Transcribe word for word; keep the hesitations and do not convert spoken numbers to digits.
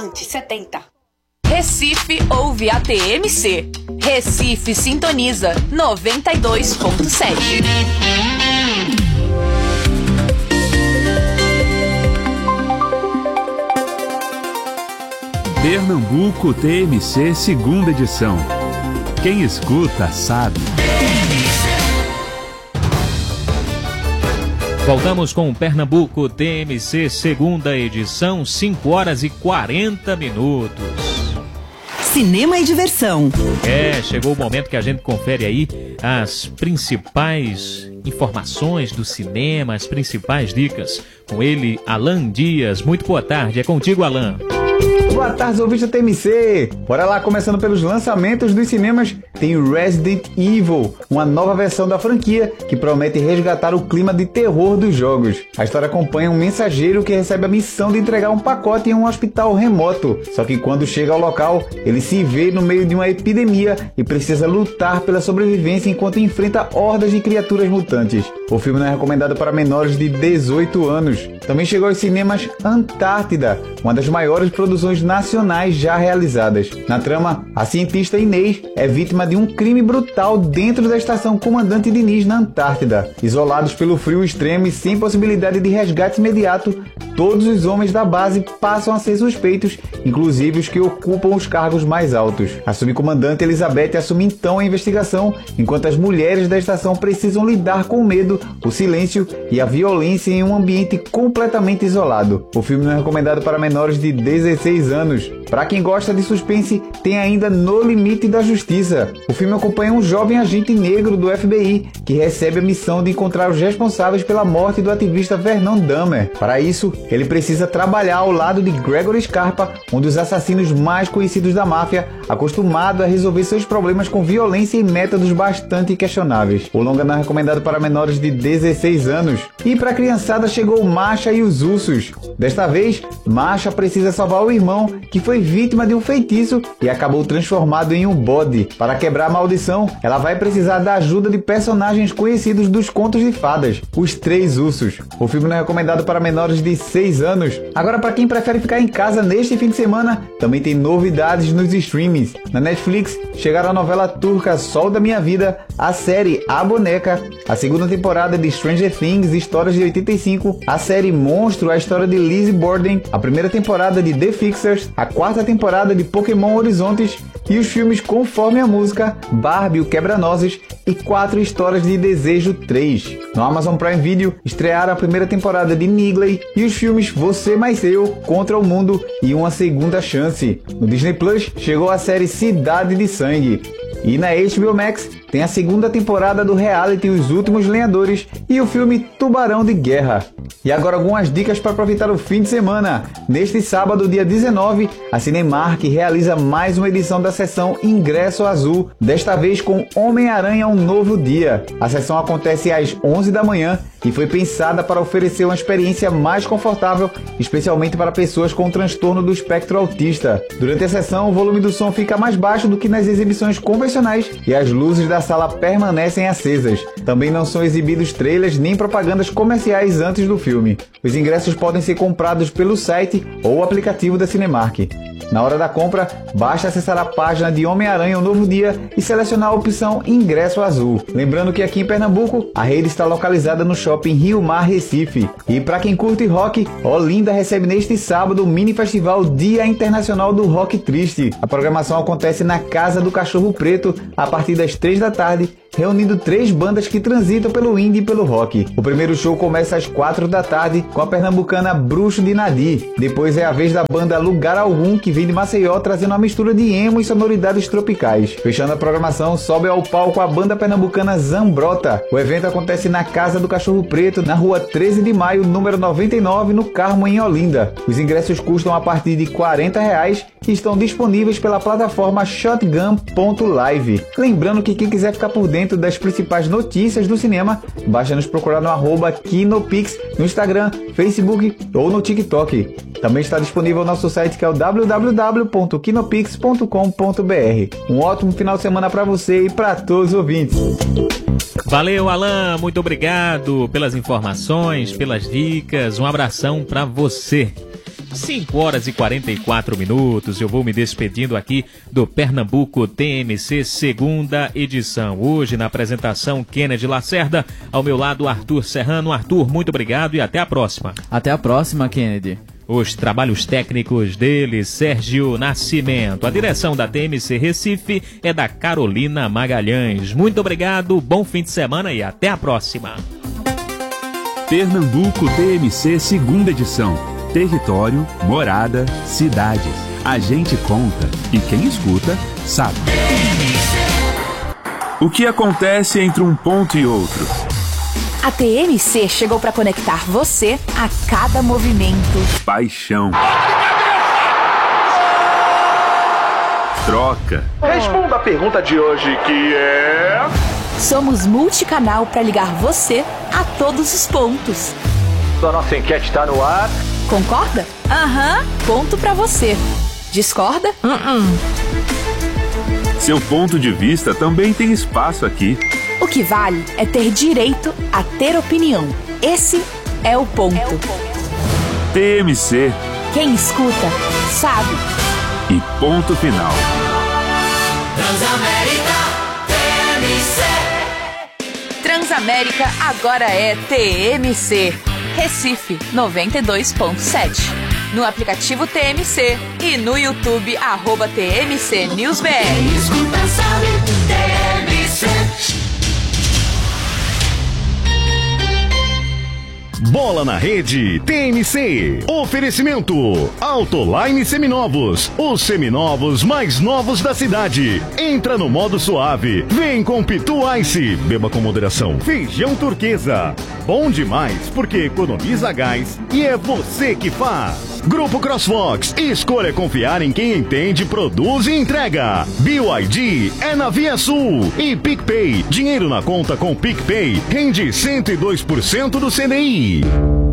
Avante setenta. Recife ouve A T M C. Recife sintoniza noventa e dois ponto sete. Pernambuco T M C segunda edição. Quem escuta sabe. Voltamos com Pernambuco T M C segunda edição, cinco horas e quarenta minutos. Cinema e diversão. É, chegou o momento que a gente confere aí as principais informações do cinema, as principais dicas. Com ele, Alan Dias. Muito boa tarde, é contigo, Alan. Boa tarde, ouvintes da T M C. Bora lá, começando pelos lançamentos dos cinemas, tem Resident Evil, uma nova versão da franquia que promete resgatar o clima de terror dos jogos. A história acompanha um mensageiro que recebe a missão de entregar um pacote em um hospital remoto. Só que quando chega ao local, ele se vê no meio de uma epidemia e precisa lutar pela sobrevivência enquanto enfrenta hordas de criaturas mutantes. O filme não é recomendado para menores de dezoito anos. Também chegou aos cinemas Antártida, uma das maiores produções nacionais já realizadas. Na trama, a cientista Inês é vítima de um crime brutal dentro da estação Comandante Diniz na Antártida. Isolados pelo frio extremo e sem possibilidade de resgate imediato, todos os homens da base passam a ser suspeitos, inclusive os que ocupam os cargos mais altos. A subcomandante Elizabeth assume então a investigação, enquanto as mulheres da estação precisam lidar com o medo, o silêncio e a violência em um ambiente completamente isolado. O filme não é recomendado para menores de dezesseis anos. Para quem gosta de suspense, tem ainda No Limite da Justiça. O filme acompanha um jovem agente negro do F B I que recebe a missão de encontrar os responsáveis pela morte do ativista Vernon Dahmer. Para isso, ele precisa trabalhar ao lado de Gregory Scarpa, um dos assassinos mais conhecidos da máfia, acostumado a resolver seus problemas com violência e métodos bastante questionáveis. O longa não é recomendado para menores de dezesseis anos. E para a criançada chegou Masha e os Ursos. Desta vez, Masha precisa salvar o irmão, que foi vítima de um feitiço e acabou transformado em um bode. Para quebrar a maldição, ela vai precisar da ajuda de personagens conhecidos dos contos de fadas, os Três Ursos. O filme não é recomendado para menores de seis anos. Agora, para quem prefere ficar em casa neste fim de semana, também tem novidades nos streamings. Na Netflix, chegaram a novela turca Sol da Minha Vida, a série A Boneca, a segunda temporada de Stranger Things, Histórias de oitenta e cinco, a série Monstro, a história de Lizzie Borden, a primeira temporada de The Fixers, a quarta temporada de Pokémon Horizontes e os filmes Conforme a Música, Barbie, o Quebra-Nozes e Quatro Histórias de Desejo três. No Amazon Prime Video, estrearam a primeira temporada de Nigley e os filmes Você Mais Eu, Contra o Mundo e Uma Segunda Chance. No Disney Plus, chegou a série Cidade de Sangue. E na H B O Max tem a segunda temporada do reality Os Últimos Lenhadores e o filme Tubarão de Guerra. E agora algumas dicas para aproveitar o fim de semana. Neste sábado, dia dezenove, a Cinemark realiza mais uma edição da sessão Ingresso Azul, desta vez com Homem-Aranha Um Novo Dia. A sessão acontece às onze da manhã e foi pensada para oferecer uma experiência mais confortável, especialmente para pessoas com transtorno do espectro autista. Durante a sessão, o volume do som fica mais baixo do que nas exibições convencionais e as luzes da sala permanecem acesas. Também não são exibidos trailers nem propagandas comerciais antes do filme. Os ingressos podem ser comprados pelo site ou aplicativo da Cinemark. Na hora da compra, basta acessar a página de Homem-Aranha Um Novo Dia e selecionar a opção Ingresso Azul. Lembrando que aqui em Pernambuco, a rede está localizada no Shopping Rio Mar Recife. E para quem curte rock, Olinda recebe neste sábado o mini festival Dia Internacional do Rock Triste. A programação acontece na Casa do Cachorro Preto a partir das três da tarde, reunindo três bandas que transitam pelo indie e pelo rock. O primeiro show começa às quatro da tarde com a pernambucana Bruxo de Nadir. Depois é a vez da banda Lugar Algum, que vem de Maceió, trazendo uma mistura de emo e sonoridades tropicais. Fechando a programação, sobe ao palco a banda pernambucana Zambrota. O evento acontece na Casa do Cachorro Preto, na rua treze de maio, número noventa e nove, no Carmo, em Olinda. Os ingressos custam a partir de quarenta reais e estão disponíveis pela plataforma shotgun ponto live. Lembrando que quem quiser ficar por dentro das principais notícias do cinema, basta nos procurar no arroba Kinopix, no Instagram, Facebook ou no TikTok. Também está disponível o nosso site, que é o w w w ponto kinopix ponto com ponto b r. Um ótimo final de semana para você e para todos os ouvintes. Valeu, Alan, muito obrigado pelas informações, pelas dicas, um abração para você. cinco horas e quarenta e quatro minutos. Eu vou me despedindo aqui do Pernambuco T M C segunda edição. Hoje na apresentação Kennedy Lacerda, ao meu lado Arthur Serrano. Arthur, muito obrigado e até a próxima. Até a próxima, Kennedy. Os trabalhos técnicos dele, Sérgio Nascimento. A direção da T M C Recife é da Carolina Magalhães. Muito obrigado, bom fim de semana e até a próxima. Pernambuco T M C segunda edição. Território, morada, cidades. A gente conta e quem escuta sabe. O que acontece entre um ponto e outro? A T M C chegou para conectar você a cada movimento. Paixão. Troca. Responda a pergunta de hoje, que é... Somos multicanal para ligar você a todos os pontos. A nossa enquete está no ar. Concorda? Aham. Ponto para você. Discorda? Uh-uh. Seu ponto de vista também tem espaço aqui. O que vale é ter direito a ter opinião. Esse é o ponto. É o ponto. T M C. Quem escuta, sabe. E ponto final. Transamérica T M C. Transamérica agora é T M C. Recife noventa e dois ponto sete. No aplicativo T M C e no YouTube, arroba T M C News B R. Quem escuta sabe, T M C. Bola na Rede T M C. Oferecimento Autoline Seminovos. Os seminovos mais novos da cidade. Entra no modo suave. Vem com Pitu Ice. Beba com moderação. Feijão Turquesa. Bom demais porque economiza gás e é você que faz. Grupo CrossFox. Escolha confiar em quem entende, produz e entrega. B Y D é na Via Sul. E PicPay. Dinheiro na conta com PicPay rende cento e dois por cento do C D I.